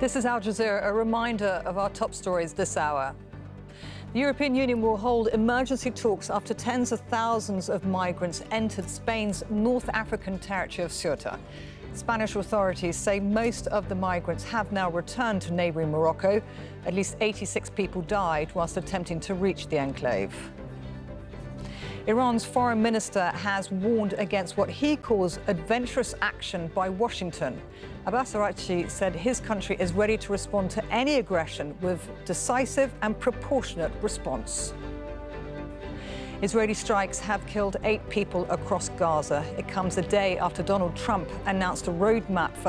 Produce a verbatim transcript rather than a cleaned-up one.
This is Al Jazeera, a reminder of our top stories this hour. The European Union will hold emergency talks after tens of thousands of migrants entered Spain's North African territory of Ceuta. Spanish authorities say most of the migrants have now returned to neighbouring Morocco. At least eighty-six people died whilst attempting to reach the enclave. Iran's foreign minister has warned against what he calls adventurous action by Washington. Abbas Araghchi said his country is ready to respond to any aggression with decisive and proportionate response. Israeli strikes have killed eight people across Gaza. It comes a day after Donald Trump announced a roadmap for